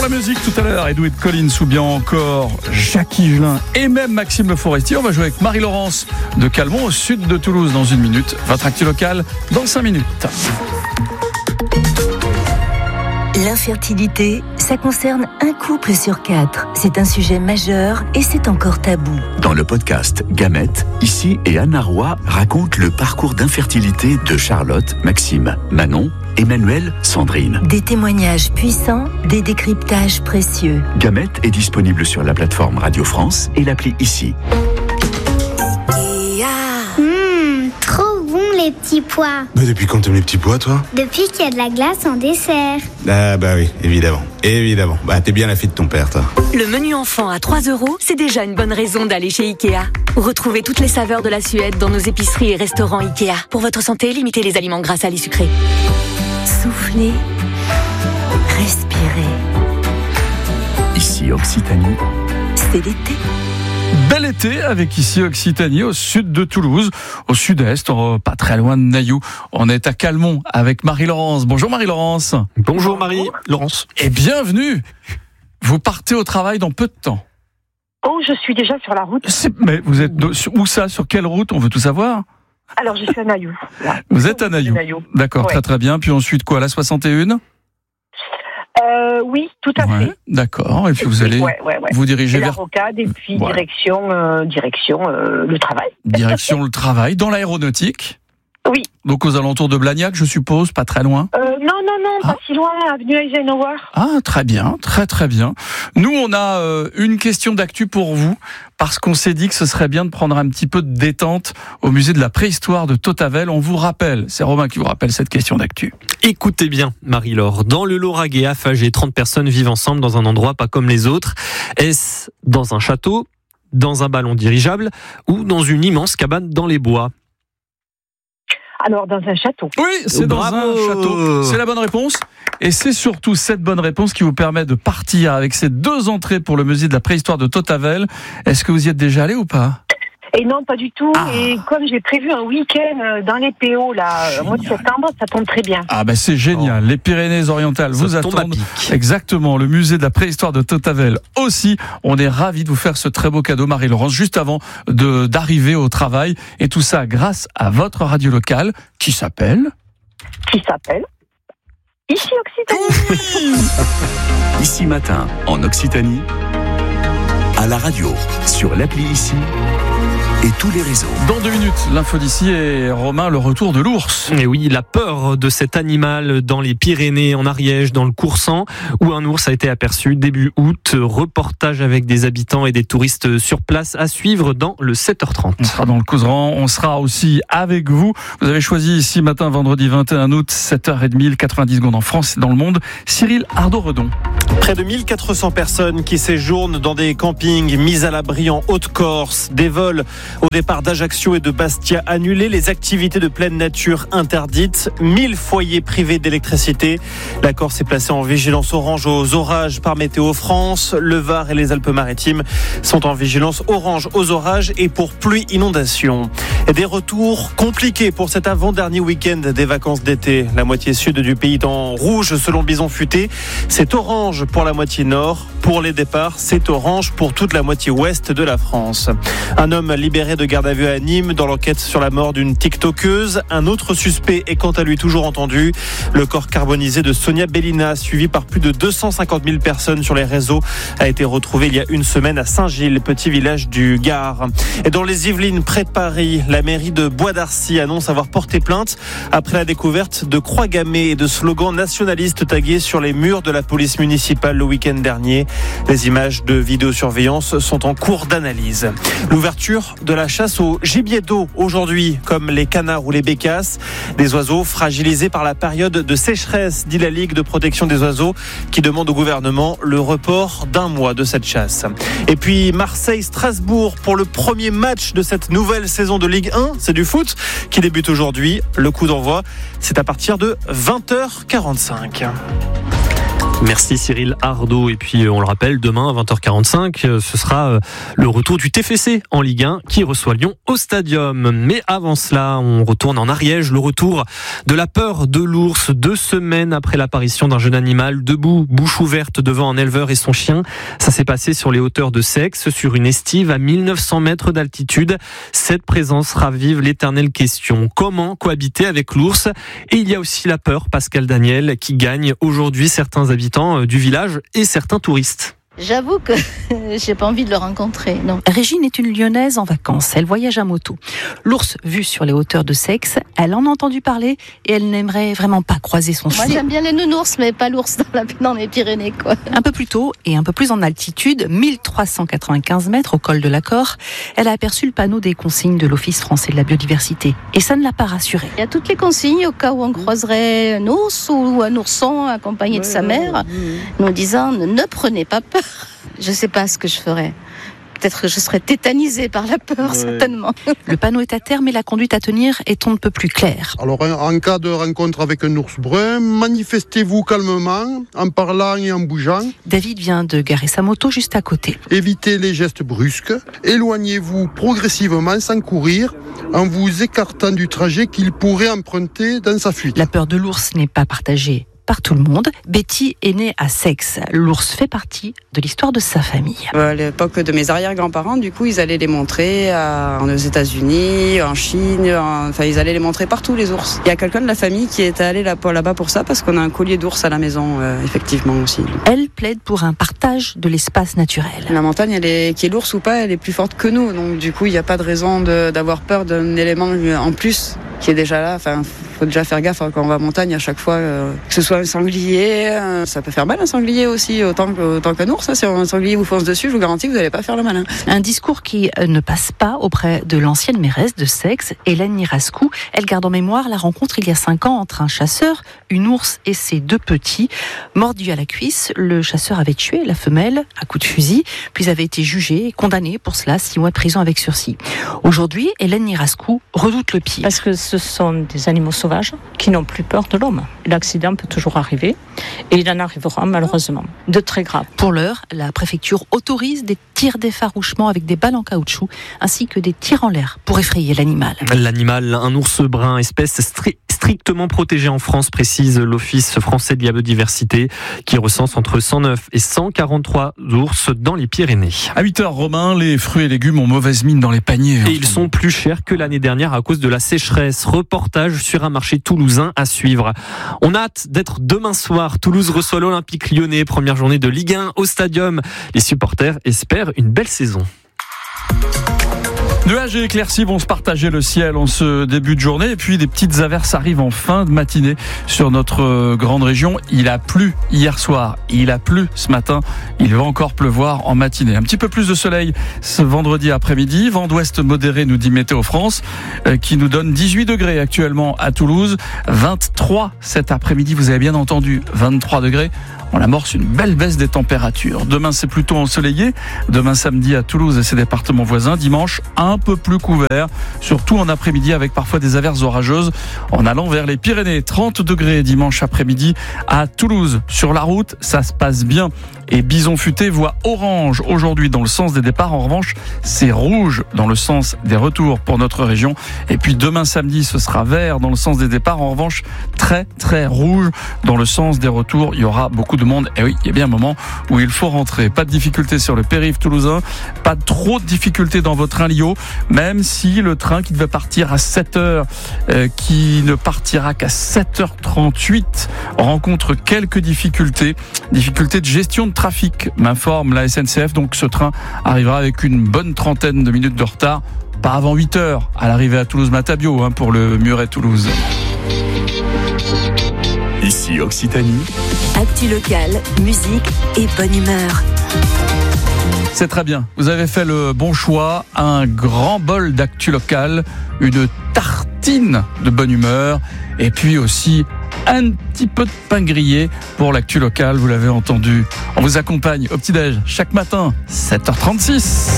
la musique tout à l'heure, Edouard Collins ou bien encore Jacques Higelin et même Maxime Le Forestier. On va jouer avec Marie-Laurence de Calmont au sud de Toulouse dans 1 minute. Votre actu locale dans 5 minutes. L'infertilité, ça concerne un couple sur 4. C'est un sujet majeur et c'est encore tabou. Dans le podcast Gamètes, Ici et Anna Roy racontent le parcours d'infertilité de Charlotte, Maxime, Manon, Emmanuel, Sandrine. Des témoignages puissants, des décryptages précieux. Gamètes est disponible sur la plateforme Radio France et l'appli Ici. Trop bon les petits pois. Mais depuis quand t'aimes les petits pois, toi? Depuis qu'il y a de la glace en dessert. Ah bah oui, évidemment. Bah t'es bien la fille de ton père, toi. Le menu enfant à 3 €, c'est déjà une bonne raison d'aller chez Ikea. Retrouvez toutes les saveurs de la Suède dans nos épiceries et restaurants Ikea. Pour votre santé, limitez les aliments gras, salés, sucrés. Soufflez, respirez. Ici Occitanie. C'est l'été. Bel été avec Ici Occitanie au sud de Toulouse, au sud-est, pas très loin de Nailloux. On est à Calmont avec Marie-Laurence. Bonjour Marie-Laurence. Bonjour Marie-Laurence. Et bienvenue. Vous partez au travail dans peu de temps. Oh, je suis déjà sur la route. Mais vous êtes où ça? Sur quelle route? On veut tout savoir. Alors, je suis à Nailloux. Là. Vous êtes à Nailloux. D'accord, ouais. Très très bien. Puis ensuite quoi? La 61? Oui, tout à fait. D'accord. Et puis vous allez vous diriger vers la rocade et puis direction le travail. Direction le travail dans l'aéronautique. Oui. Donc aux alentours de Blagnac, je suppose, pas très loin. Non, pas si loin, avenue Eisenhower. Ah, très bien, très bien. Nous, on a une question d'actu pour vous, parce qu'on s'est dit que ce serait bien de prendre un petit peu de détente au musée de la préhistoire de Tautavel. On vous rappelle, c'est Romain qui vous rappelle cette question d'actu. Écoutez bien, Marie-Laure. Dans le Lauragais, affagé, 30 personnes vivent ensemble dans un endroit pas comme les autres. Est-ce dans un château, dans un ballon dirigeable ou dans une immense cabane dans les bois? Alors, dans un château. Oui, c'est dans un château. C'est la bonne réponse. Et c'est surtout cette bonne réponse qui vous permet de partir avec ces 2 entrées pour le musée de la préhistoire de Tautavel. Est-ce que vous y êtes déjà allé ou pas? Et non, pas du tout. Et comme j'ai prévu un week-end dans les PO, là, au mois de septembre, ça tombe très bien. Ah, c'est génial. Les Pyrénées-Orientales vous attendent. Exactement. Le musée de la préhistoire de Tautavel aussi. On est ravis de vous faire ce très beau cadeau, Marie-Laurence, juste avant d'arriver au travail. Et tout ça grâce à votre radio locale qui s'appelle Ici Occitanie. Ici Matin, en Occitanie, à la radio, sur l'appli Ici et tous les réseaux. Dans 2 minutes, l'info d'ici et Romain, le retour de l'ours. Et oui, la peur de cet animal dans les Pyrénées, en Ariège, dans le Coursan, où un ours a été aperçu début août. Reportage avec des habitants et des touristes sur place à suivre dans le 7h30. On sera dans le Couserans, on sera aussi avec vous. Vous avez choisi Ici Matin, vendredi 21 août, 7h30, 90 secondes en France et dans le monde. Cyril Ardo-Redon. Près de 1400 personnes qui séjournent dans des campings mis à l'abri en Haute-Corse. Des vols au départ d'Ajaccio et de Bastia annulés. Les activités de pleine nature interdites. 1000 foyers privés d'électricité. La Corse est placée en vigilance orange aux orages par Météo France. Le Var et les Alpes-Maritimes sont en vigilance orange aux orages et pour pluie inondation. Et des retours compliqués pour cet avant-dernier week-end des vacances d'été. La moitié sud du pays est en rouge selon Bison Futé. C'est orange pour la moitié nord. Pour les départs, c'est orange pour toute la moitié ouest de la France. Un homme libéré de garde à vue à Nîmes dans l'enquête sur la mort d'une TikTokeuse. Un autre suspect est quant à lui toujours entendu. Le corps carbonisé de Sonia Bellina, suivi par plus de 250 000 personnes sur les réseaux, a été retrouvé il y a une semaine à Saint-Gilles, petit village du Gard. Et dans les Yvelines, près de Paris, la mairie de Bois d'Arcy annonce avoir porté plainte après la découverte de croix gammées et de slogans nationalistes tagués sur les murs de la police municipale le week-end dernier. Les images de vidéosurveillance sont en cours d'analyse. L'ouverture de la chasse au gibier d'eau aujourd'hui, comme les canards ou les bécasses, des oiseaux fragilisés par la période de sécheresse, dit la Ligue de protection des oiseaux, qui demande au gouvernement le report d'1 mois de cette chasse. Et puis Marseille-Strasbourg pour le premier match de cette nouvelle saison de Ligue 1, c'est du foot, qui débute aujourd'hui. Le coup d'envoi, c'est à partir de 20h45. Merci Cyril Ardo. Et puis on le rappelle, demain à 20h45, ce sera le retour du TFC en Ligue 1 qui reçoit Lyon au Stadium. Mais avant cela, on retourne en Ariège, le retour de la peur de l'ours 2 semaines après l'apparition d'un jeune animal debout, bouche ouverte devant un éleveur et son chien. Ça s'est passé sur les hauteurs de Seix, sur une estive à 1900 mètres d'altitude. Cette présence ravive l'éternelle question. Comment cohabiter avec l'ours? Et il y a aussi la peur, Pascal Daniel, qui gagne aujourd'hui certains habitants du village et certains touristes. J'avoue que j'ai pas envie de le rencontrer, non. Régine est une Lyonnaise en vacances. Elle voyage à moto. L'ours vu sur les hauteurs de Seix, elle en a entendu parler et elle n'aimerait vraiment pas croiser son chien. Moi, j'aime bien les nounours, mais pas l'ours dans les Pyrénées, quoi. Un peu plus tôt et un peu plus en altitude, 1395 mètres au col de l'Accord, elle a aperçu le panneau des consignes de l'Office français de la biodiversité. Et ça ne l'a pas rassurée. Il y a toutes les consignes au cas où on croiserait un ours ou un ourson accompagné de sa mère, nous disant ne prenez pas peur. Je ne sais pas ce que je ferais. Peut-être que je serais tétanisée par la peur, certainement. Le panneau est à terre, mais la conduite à tenir est on ne peut plus claire. Alors, en cas de rencontre avec un ours brun, manifestez-vous calmement, en parlant et en bougeant. David vient de garer sa moto juste à côté. Évitez les gestes brusques. Éloignez-vous progressivement sans courir, en vous écartant du trajet qu'il pourrait emprunter dans sa fuite. La peur de l'ours n'est pas partagée par tout le monde. Betty est née à Seix. L'ours fait partie de l'histoire de sa famille. À l'époque de mes arrière-grands-parents, du coup, ils allaient les montrer aux États-Unis, en Chine, enfin, ils allaient les montrer partout, les ours. Il y a quelqu'un de la famille qui est allé là-bas pour ça, parce qu'on a un collier d'ours à la maison, effectivement aussi. Elle plaide pour un partage de l'espace naturel. La montagne, qu'il y ait l'ours ou pas, elle est plus forte que nous, donc du coup, il n'y a pas de raison d'avoir peur d'un élément en plus qui est déjà là. Enfin, faut déjà faire gaffe quand on va en montagne à chaque fois, que ce soit un sanglier, ça peut faire mal un sanglier aussi, autant qu'un ours. Si un sanglier vous fonce dessus, je vous garantis que vous n'allez pas faire le malin. Un discours qui ne passe pas auprès de l'ancienne mairesse de Seix, Hélène Nirascou. Elle garde en mémoire la rencontre il y a 5 ans entre un chasseur, une ours et ses 2 petits. Mordu à la cuisse, le chasseur avait tué la femelle à coups de fusil, puis avait été jugé et condamné pour cela 6 mois de prison avec sursis. Aujourd'hui, Hélène Nirascou redoute le pire. Parce que ce sont des animaux sauvages qui n'ont plus peur de l'homme. L'accident peut toujours arriver et il en arrivera malheureusement de très graves. Pour l'heure, la préfecture autorise des tirs d'effarouchement avec des balles en caoutchouc ainsi que des tirs en l'air pour effrayer l'animal. L'animal, un ours brun, espèce strictement protégée en France, précise l'Office français de la biodiversité, qui recense entre 109 et 143 ours dans les Pyrénées. À 8h, Romain, les fruits et légumes ont mauvaise mine dans les paniers. Et ils sont plus chers que l'année dernière à cause de la sécheresse. Reportage sur un marché toulousain à suivre. On a hâte d'être demain soir. Toulouse reçoit l'Olympique Lyonnais, première journée de Ligue 1 au Stadium. Les supporters espèrent une belle saison. Nuages et éclaircies vont se partager le ciel en ce début de journée. Et puis des petites averses arrivent en fin de matinée sur notre grande région. Il a plu hier soir, il a plu ce matin. Il va encore pleuvoir en matinée. Un petit peu plus de soleil ce vendredi après-midi. Vent d'ouest modéré, nous dit Météo France, qui nous donne 18 degrés actuellement à Toulouse. 23 cet après-midi, vous avez bien entendu, 23 degrés. On amorce une belle baisse des températures. Demain, c'est plutôt ensoleillé. Demain, samedi, à Toulouse et ses départements voisins. Dimanche, un peu plus couvert, surtout en après-midi avec parfois des averses orageuses en allant vers les Pyrénées. 30 degrés dimanche après-midi à Toulouse. Sur la route, ça se passe bien. Et Bison Futé voit orange aujourd'hui dans le sens des départs. En revanche, c'est rouge dans le sens des retours pour notre région. Et puis demain samedi, ce sera vert dans le sens des départs. En revanche, très très rouge dans le sens des retours. Il y aura beaucoup de monde. Et oui, il y a bien un moment où il faut rentrer. Pas de difficulté sur le périph' toulousain. Pas trop de difficultés dans votre train Lio. Même si le train qui devait partir à 7h, qui ne partira qu'à 7h38, rencontre quelques difficultés. Difficultés de gestion de trafic, m'informe la SNCF. Donc ce train arrivera avec une bonne trentaine de minutes de retard. Pas avant 8h à l'arrivée à Toulouse-Matabio pour le Muret-Toulouse. Ici Occitanie. Actu local, musique et bonne humeur. C'est très bien. Vous avez fait le bon choix. Un grand bol d'actu local, une tartine de bonne humeur et puis aussi un petit peu de pain grillé pour l'actu local. Vous l'avez entendu. On vous accompagne au petit-déj chaque matin, 7h36.